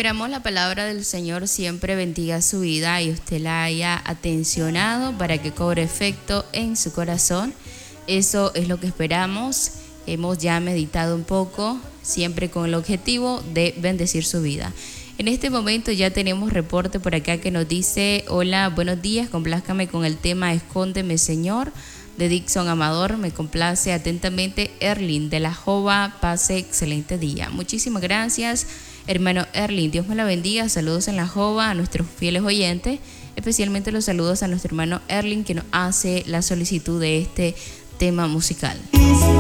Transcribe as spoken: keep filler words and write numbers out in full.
Esperamos la palabra del Señor siempre bendiga su vida y usted la haya atencionado para que cobre efecto en su corazón. Eso es lo que esperamos. Hemos ya meditado un poco, siempre con el objetivo de bendecir su vida. En este momento ya tenemos reporte por acá que nos dice: hola, buenos días, complázcame con el tema Escóndeme, Señor, de Dixon Amador. Me complace atentamente Erlin de la Jova. Pase excelente día. Muchísimas gracias, hermano Erlin. Dios me la bendiga. Saludos en la Jova a nuestros fieles oyentes, especialmente los saludos a nuestro hermano Erlin que nos hace la solicitud de este tema musical.